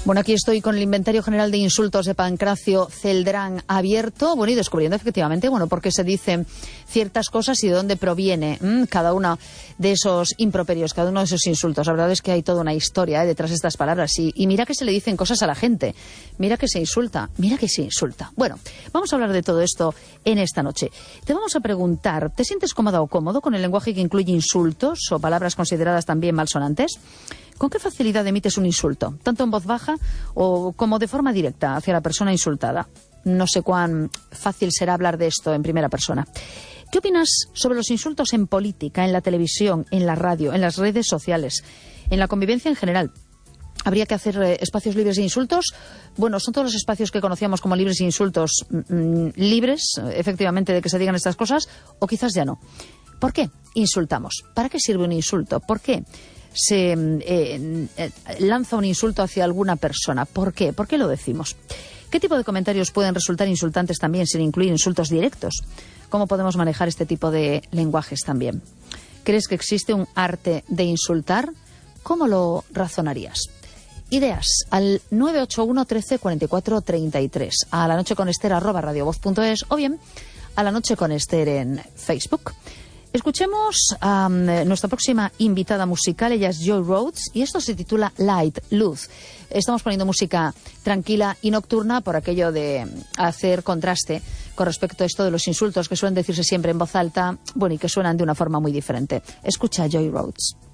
Bueno, aquí estoy con el inventario general de insultos de Pancracio Celdrán abierto, bueno, y descubriendo efectivamente, bueno, por qué se dicen ciertas cosas y de dónde proviene cada uno de esos improperios, cada uno de esos insultos. La verdad es que hay toda una historia detrás de estas palabras y mira que se le dicen cosas a la gente, mira que se insulta, mira que se insulta. Bueno, vamos a hablar de todo esto en esta noche. Te vamos a preguntar, ¿te sientes cómoda o cómodo con el lenguaje que incluye insultos o palabras consideradas también malsonantes? ¿Con qué facilidad emites un insulto, tanto en voz baja o como de forma directa hacia la persona insultada? No sé cuán fácil será hablar de esto en primera persona. ¿Qué opinas sobre los insultos en política, en la televisión, en la radio, en las redes sociales, en la convivencia en general? ¿Habría que hacer espacios libres de insultos? Bueno, ¿son todos los espacios que conocíamos como libres de insultos libres, efectivamente, de que se digan estas cosas? ¿O quizás ya no? ¿Por qué insultamos? ¿Para qué sirve un insulto? ¿Por qué se lanza un insulto hacia alguna persona? ¿Por qué? ¿Por qué lo decimos? ¿Qué tipo de comentarios pueden resultar insultantes también sin incluir insultos directos? ¿Cómo podemos manejar este tipo de lenguajes también? ¿Crees que existe un arte de insultar? ¿Cómo lo razonarías? Ideas al 981 13 44 33, a la noche con Ester @radiovoz.es o bien a la noche con Ester en Facebook. Escuchemos a nuestra próxima invitada musical, ella es Joy Rhodes y esto se titula Light, Luz. Estamos poniendo música tranquila y nocturna por aquello de hacer contraste con respecto a esto de los insultos que suelen decirse siempre en voz alta, bueno, y que suenan de una forma muy diferente. Escucha a Joy Rhodes.